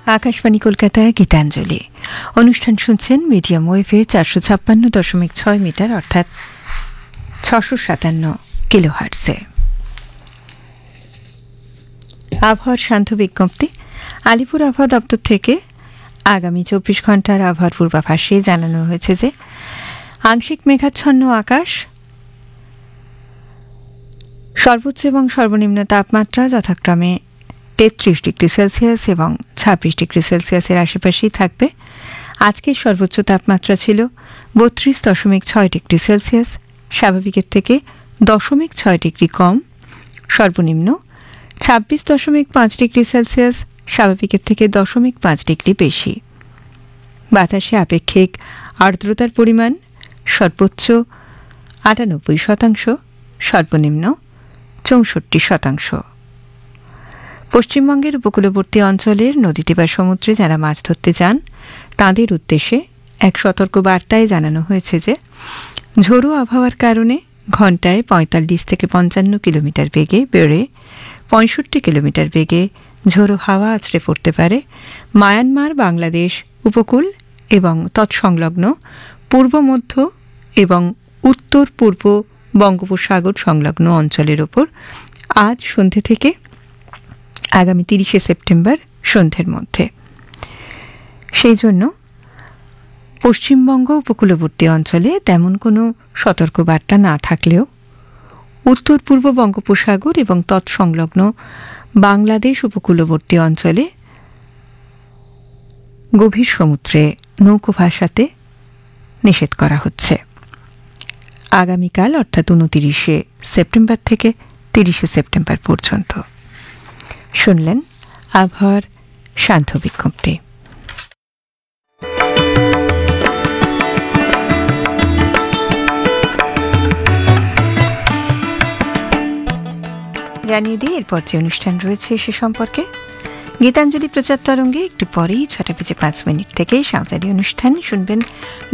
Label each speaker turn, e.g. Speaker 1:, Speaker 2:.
Speaker 1: আকাশবাণী কলকাতা গীতাঞ্জলি অনুষ্ঠান শুনছেন medium ওয়েভে 456.6 metre অর্থাৎ 657 কিলোহার্টজে। আবহাওয়ার শান্ত বিজ্ঞপ্তি। আলিপুর আবহাওয়া দপ্তর থেকে আগামী 24 ঘন্টার আবহাওয়ার পূর্বাভাসে জানানো হয়েছে যে আংশিক মেঘাচ্ছন্ন আকাশ, সর্বোচ্চ এবং সর্বনিম্ন তাপমাত্রা যথাক্রমে 33 ডিগ্রি সেলসিয়াস এবং 26 ডিগ্রি সেলসিয়াসের আশেপাশেই থাকবে। আজকের সর্বোচ্চ তাপমাত্রা ছিল 32.6 ডিগ্রি সেলসিয়াস, স্বাভাবিকের থেকে 0.6 ডিগ্রি কম। সর্বনিম্ন 26.5 ডিগ্রি সেলসিয়াস, স্বাভাবিকের থেকে 0.5 ডিগ্রি বেশি। বাতাসে আপেক্ষিক আর্দ্রতার পরিমাণ সর্বোচ্চ 98%, সর্বনিম্ন 64%। পশ্চিমবঙ্গের উপকূলবর্তী অঞ্চলের নদীতে বা সমুদ্রে যারা মাছ ধরতে যান তাঁদের উদ্দেশ্যে এক সতর্ক বার্তায় জানানো হয়েছে যে ঝোড়ো আবহাওয়ার কারণে ঘণ্টায় 45 থেকে 55 কিলোমিটার বেগে বেড়ে 65 কিলোমিটার বেগে ঝোড়ো হাওয়া আছড়ে পড়তে পারে মায়ানমার, বাংলাদেশ উপকূল এবং তৎসংলগ্ন পূর্ব মধ্য এবং উত্তর পূর্ব বঙ্গোপসাগর সংলগ্ন অঞ্চলের ওপর আজ সন্ধ্যে থেকে আগামী 30শে সেপ্টেম্বর সন্ধ্যের মধ্যে। সেই জন্য পশ্চিমবঙ্গ উপকূলবর্তী অঞ্চলে তেমন কোনো সতর্কবার্তা না থাকলেও উত্তর পূর্ব বঙ্গোপসাগর এবং তৎসংলগ্ন বাংলাদেশ উপকূলবর্তী অঞ্চলে গভীর সমুদ্রে নৌকো ভাসাতে নিষেধ করা হচ্ছে। আগামীকাল অর্থাৎ 29শে সেপ্টেম্বর থেকে 30শে সেপ্টেম্বর পর্যন্ত। শুনলেন আবহাওয়ার শান্ত বিজ্ঞপ্তি। জানিয়ে দিই এরপর যে অনুষ্ঠান রয়েছে সে সম্পর্কে। গীতাঞ্জলি প্রচার তরঙ্গে একটু পরেই 6:05 থেকে সাঁওতালি অনুষ্ঠান শুনবেন।